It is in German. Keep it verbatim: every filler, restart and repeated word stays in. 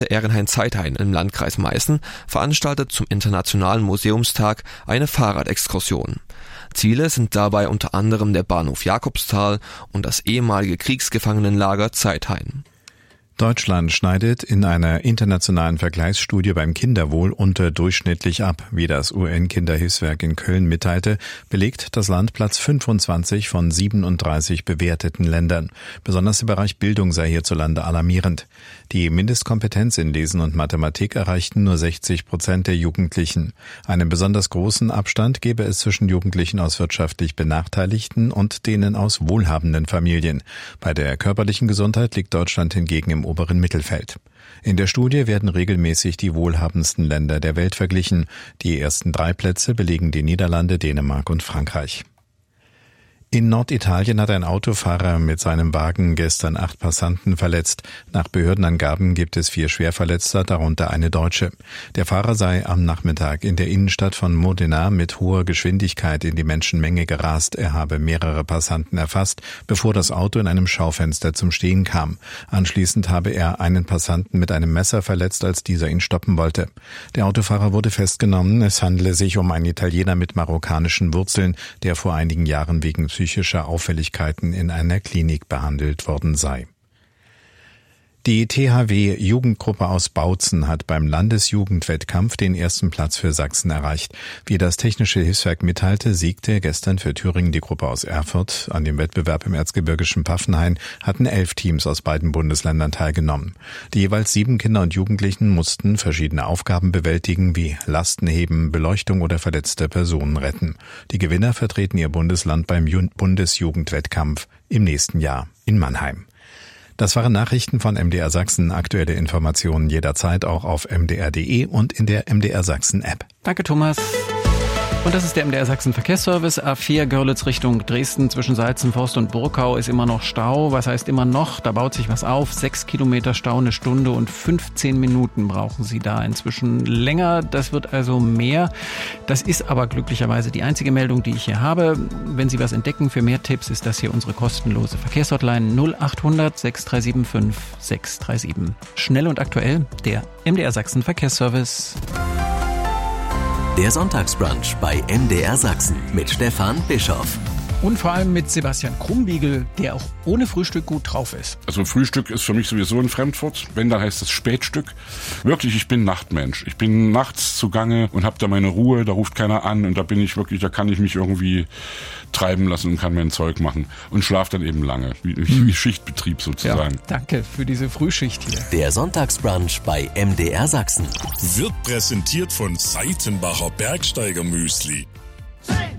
Ehrenhain Zeithain im Landkreis Meißen veranstaltet zum Internationalen Museumstag eine Fahrradexkursion. Ziele sind dabei unter anderem der Bahnhof Jakobsthal und das ehemalige Kriegsgefangenenlager Zeithain. Deutschland schneidet in einer internationalen Vergleichsstudie beim Kinderwohl unterdurchschnittlich ab. Wie das U N-Kinderhilfswerk in Köln mitteilte, belegt das Land Platz fünfundzwanzig von siebenunddreißig bewerteten Ländern. Besonders der Bereich Bildung sei hierzulande alarmierend. Die Mindestkompetenz in Lesen und Mathematik erreichten nur sechzig Prozent der Jugendlichen. Einen besonders großen Abstand gebe es zwischen Jugendlichen aus wirtschaftlich benachteiligten und denen aus wohlhabenden Familien. Bei der körperlichen Gesundheit liegt Deutschland hingegen im oberen Mittelfeld. In der Studie werden regelmäßig die wohlhabendsten Länder der Welt verglichen. Die ersten drei Plätze belegen die Niederlande, Dänemark und Frankreich. In Norditalien hat ein Autofahrer mit seinem Wagen gestern acht Passanten verletzt. Nach Behördenangaben gibt es vier Schwerverletzte, darunter eine Deutsche. Der Fahrer sei am Nachmittag in der Innenstadt von Modena mit hoher Geschwindigkeit in die Menschenmenge gerast. Er habe mehrere Passanten erfasst, bevor das Auto in einem Schaufenster zum Stehen kam. Anschließend habe er einen Passanten mit einem Messer verletzt, als dieser ihn stoppen wollte. Der Autofahrer wurde festgenommen. Es handele sich um einen Italiener mit marokkanischen Wurzeln, der vor einigen Jahren wegen psychischer Auffälligkeiten in einer Klinik behandelt worden sei. Die T H W-Jugendgruppe aus Bautzen hat beim Landesjugendwettkampf den ersten Platz für Sachsen erreicht. Wie das Technische Hilfswerk mitteilte, siegte gestern für Thüringen die Gruppe aus Erfurt. An dem Wettbewerb im erzgebirgischen Pfaffenhain hatten elf Teams aus beiden Bundesländern teilgenommen. Die jeweils sieben Kinder und Jugendlichen mussten verschiedene Aufgaben bewältigen, wie Lasten heben, Beleuchtung oder verletzte Personen retten. Die Gewinner vertreten ihr Bundesland beim Bundesjugendwettkampf im nächsten Jahr in Mannheim. Das waren Nachrichten von M D R Sachsen. Aktuelle Informationen jederzeit auch auf m d r punkt d e und in der M D R Sachsen App. Danke, Thomas. Und das ist der M D R Sachsen Verkehrsservice. A vier Görlitz Richtung Dresden zwischen Salzenforst und Burkau ist immer noch Stau. Was heißt immer noch? Da baut sich was auf. Sechs Kilometer Stau, eine Stunde und fünfzehn Minuten brauchen Sie da inzwischen länger. Das wird also mehr. Das ist aber glücklicherweise die einzige Meldung, die ich hier habe. Wenn Sie was entdecken, für mehr Tipps ist das hier unsere kostenlose Verkehrshotline null acht hundert sechs drei sieben fünf sechs drei sieben. Schnell und aktuell, der M D R Sachsen Verkehrsservice. Der Sonntagsbrunch bei M D R Sachsen mit Stefan Bischoff. Und vor allem mit Sebastian Krumbiegel, der auch ohne Frühstück gut drauf ist. Also Frühstück ist für mich sowieso ein Fremdwort. Wenn, dann heißt es Spätstück. Wirklich, ich bin Nachtmensch. Ich bin nachts zugange und habe da meine Ruhe, da ruft keiner an und da bin ich wirklich, da kann ich mich irgendwie treiben lassen und kann mein Zeug machen und schlafe dann eben lange, wie, wie Schichtbetrieb sozusagen. Ja, danke für diese Frühschicht hier. Der Sonntagsbrunch bei M D R Sachsen wird präsentiert von Seitenbacher Bergsteiger Müsli.